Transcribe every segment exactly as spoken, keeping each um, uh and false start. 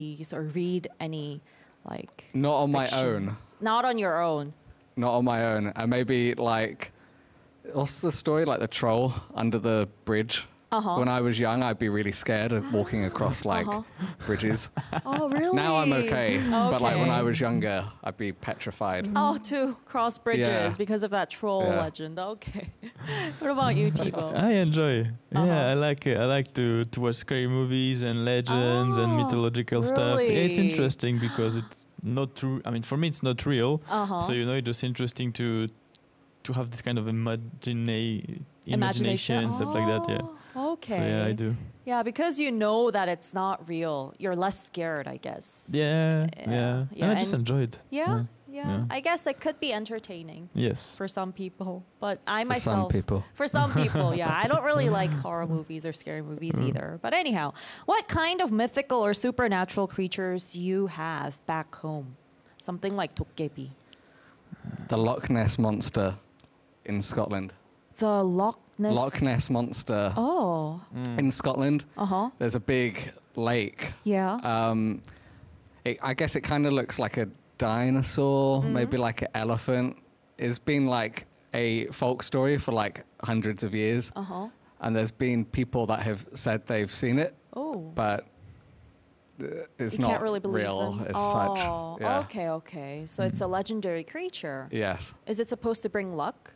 or read any like Not on my own. fictions? Not on your own. Not on my own. And maybe like, what's the story? Like the troll under the bridge. Uh-huh. When I was young, I'd be really scared of walking across like Uh-huh. bridges. Oh, really? Now I'm okay. But like when I Okay. was younger, I'd be petrified. Oh, to cross bridges Yeah. because of that troll Yeah. legend. Okay. What about you, Thibaut? I enjoy. Uh-huh. Yeah, I like it. I like to, to watch scary movies and legends and Oh, mythological stuff. It's really? interesting because it's not true. I mean, for me, it's not real. Uh-huh. So you know, it's just interesting to to have this kind of imagina- imagination, and stuff like that. Yeah. Oh, okay. So yeah, I do. Yeah, because you know that it's not real, you're less scared, I guess. Yeah, Yeah, yeah. yeah, And I just and- enjoy it. Yeah, yeah. Yeah. I guess it could be entertaining Yes. for some people, but I For myself, some people. for some people, yeah, I don't really like horror movies or scary movies Mm. either. But anyhow, what kind of mythical or supernatural creatures do you have back home? Something like Dokkaebi. The Loch Ness Monster in Scotland. The Loch Ness. Loch Ness Monster Oh, in Scotland. uh huh. There's a big lake. Yeah. Um, it, I guess it kind of looks like a dinosaur, Mm-hmm. maybe like an elephant. It's been like a folk story for like hundreds of years. Uh huh. And there's been people that have said they've seen it, Oh. but uh, it's You not can't really believe real them. as oh, such. Yeah. okay, okay. So it's a legendary creature. Yes. Is it supposed to bring luck?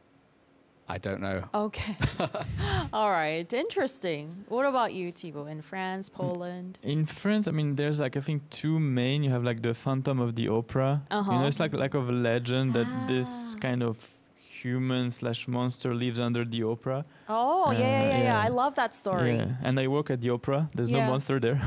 I don't know. Okay. All right. Interesting. What about you, Thibaut? In France, Poland? In France, I mean, there's like I think two main. You have like the Phantom of the Opera. Uh-huh. You know, it's like like of a legend that this Ah. kind of human slash monster lives under the opera. Oh, yeah, yeah, Uh, yeah, yeah. yeah. I love that story. Yeah, and I work at the opera. There's Yeah. no monster there.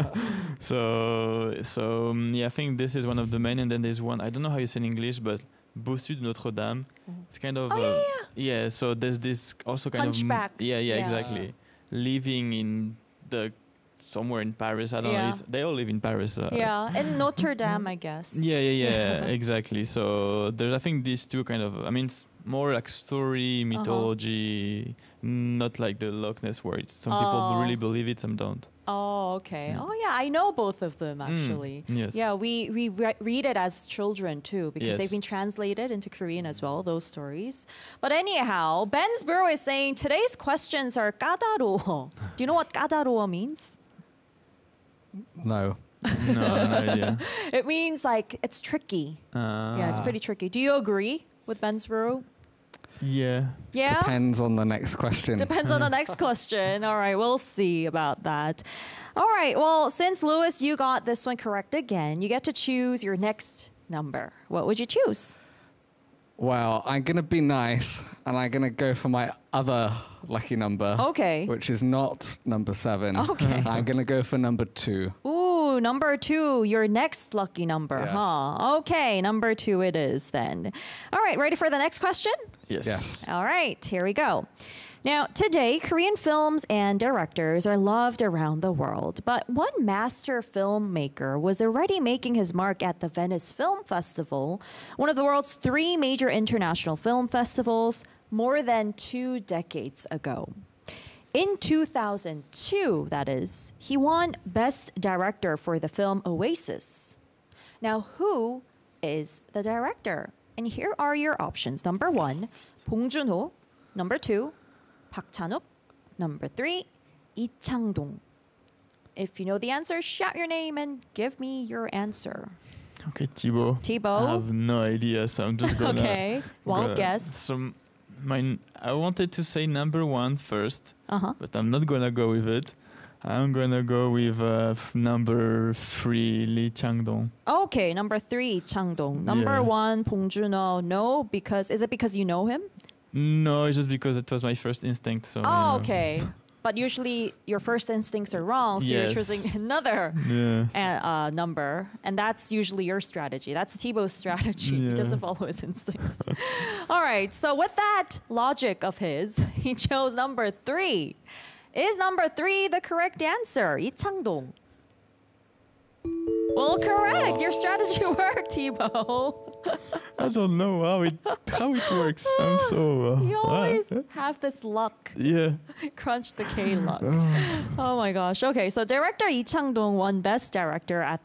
so so um, yeah, I think this is one of the main. And then there's one. I don't know how you say in English, but Bossu de Notre Dame. It's kind of Oh, uh, yeah, yeah. So there's this also kind Hunchback. of yeah, yeah, Yeah. exactly. Living in the somewhere in Paris. I don't Yeah. know. It's, they all live in Paris. Uh, Yeah, in Notre Dame, I guess. yeah, yeah, yeah, exactly. So there's, I think, these two kind of. I mean, it's more like story, Uh-huh. mythology, not like the Loch Ness, where it's some people Oh. really believe it, some don't. Oh, okay. Yeah. Oh, yeah. I know both of them, Mm, actually. yes. Yeah, we, we re- read it as children, too, because Yes. they've been translated into Korean as well, those stories. But anyhow, Bensborough is saying today's questions are 까다로워. Do you know what 까다로워 means? No. No, no idea. It means like it's tricky. Yeah, it's Ah. pretty tricky. Do you agree with Bensborough? Yeah. Yeah? Depends on the next question. Depends on the next question. All right, we'll see about that. All right, well, since Lewis, you got this one correct again, you get to choose your next number. What would you choose? Well, I'm going to be nice and I'm going to go for my other lucky number. Okay. Which is not number seven. Okay. I'm going to go for number two. Ooh, number two, your next lucky number, Yes. huh? Okay, number two it is then. All right, ready for the next question? Yes. Yes. All right, here we go. Now, today, Korean films and directors are loved around the world, but one master filmmaker was already making his mark at the Venice Film Festival, one of the world's three major international film festivals, more than two decades ago. In two thousand two, that is, he won Best Director for the film Oasis. Now, who is the director? And here are your options. Number one, Bong Joon-ho. Number two, Park Chan-wook. Number three, Lee Chang-dong. If you know the answer, shout your name and give me your answer. Okay, Thibaut. Thibaut? I have no idea, so I'm just gonna. Okay, wild gonna- guess. So, my, I wanted to say number one first, Uh-huh. but I'm not gonna go with it. I'm gonna go with uh, f- number three, Lee Chang-dong. Okay, number three, Chang-dong. Number Yeah. one, Bong Joon-ho. No, because is it because you know him? No, it's just because it was my first instinct. So. you Oh, know. okay. But usually your first instincts are wrong, so you're Yes. choosing another Yeah. uh, uh, number, and that's usually your strategy. That's Thibaut's strategy. He Yeah. doesn't follow his instincts. All right. So with that logic of his, he chose number three. Is number three the correct answer? Lee Chang-dong. Well, correct. Your strategy worked, Thibaut. I don't know how it how it works. I'm so. Uh, You uh, always have this luck. yeah. Crunch the K luck. Oh my gosh. Okay, so director Lee Chang-dong won Best Director at